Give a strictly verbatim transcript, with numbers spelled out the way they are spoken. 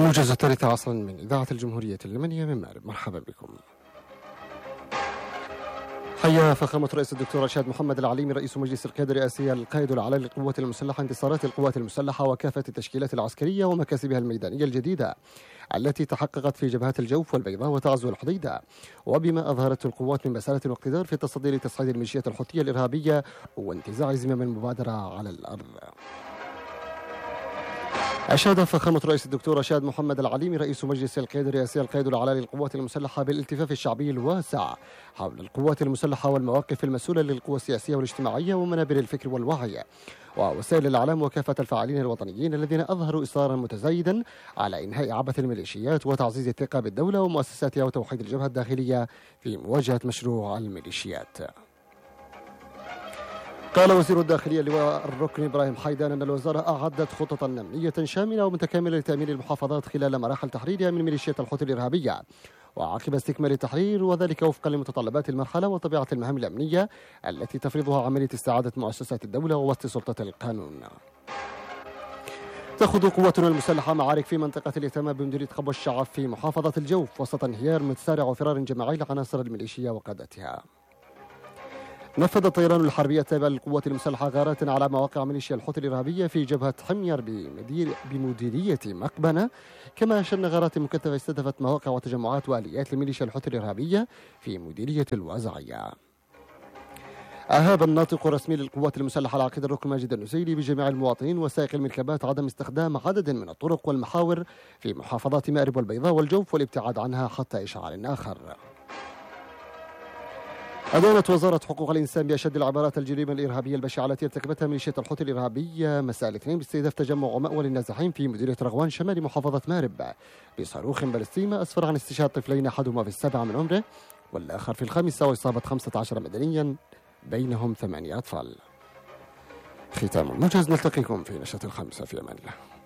الموجز الثالث عصرا من إذاعة الجمهورية اليمنية من مأرب، مرحبا بكم. حيا فخامة رئيس الدكتور رشاد محمد العليمي رئيس مجلس القيادة الرئاسية القائد الأعلى للقوات المسلحة انتصارات القوات المسلحة وكافة التشكيلات العسكرية ومكاسبها الميدانية الجديدة التي تحققت في جبهات الجوف والبيضاء وتعز والحديدة، وبما أظهرته القوات من بسالة واقتدار في التصدي لتصعيد الميليشيات الحوثية الإرهابية وانتزاع زمام المبادرة على الأرض. أشاد فخامة رئيس الدكتور رشاد محمد العليمي رئيس مجلس القيادة الرئاسية القائد الأعلى للقوات المسلحة بالالتفاف الشعبي الواسع حول القوات المسلحة والمواقف المسؤولة للقوى السياسية والاجتماعية ومنابر الفكر والوعي ووسائل الإعلام وكافة الفاعلين الوطنيين الذين أظهروا إصرارا متزايدا على إنهاء عبث الميليشيات وتعزيز الثقة بالدولة ومؤسساتها وتوحيد الجبهة الداخلية في مواجهة مشروع الميليشيات. قال وزير الداخلية اللواء الركن إبراهيم حيدان أن الوزارة أعدت خططا أمنية شاملة ومتكاملة لتأمين المحافظات خلال مراحل تحريرها من ميليشيات الحوثي الإرهابية وعقب استكمال التحرير، وذلك وفقا لمتطلبات المرحلة وطبيعة المهام الأمنية التي تفرضها عملية استعادة مؤسسات الدولة ووسط سلطة القانون. تخوض قواتنا المسلحة معارك في منطقة اليتامى بمديرية خبو الشعب في محافظة الجوف وسط انهيار متسارع وفرار جماعي لعناصر الميليشيا وقادتها. نفذ الطيران الحربي التابع للقوات المسلحة غارات على مواقع ميليشيا الحوثي الإرهابية في جبهة حمير بمديرية مقبنة، كما شن غارات مكثفة استهدفت مواقع وتجمعات وآليات لميليشيا الحوثي الإرهابية في مديرية الوازعية. أهاب الناطق الرسمي للقوات المسلحة العقيد الركن ماجد النسيلي بجميع المواطنين وسائق المركبات عدم استخدام عدد من الطرق والمحاور في محافظات مأرب والبيضاء والجوف والابتعاد عنها حتى إشعار آخر. أدانت وزارة حقوق الإنسان بأشد العبارات الجريمة الإرهابية البشعة التي ارتكبتها ميليشيا الحوثي الإرهابية مساء الاثنين باستهداف تجمع ومأوى للنازحين في مديرية رغوان شمال محافظة مأرب بصاروخ بالستيمة أسفر عن استشهاد طفلين أحدهما في السابعة من عمره والآخر في الخامسة وإصابة خمسة عشر مدنيا بينهم ثمانية أطفال. ختام الموجز، نلتقيكم في نشرة الخامسة في أمان الله.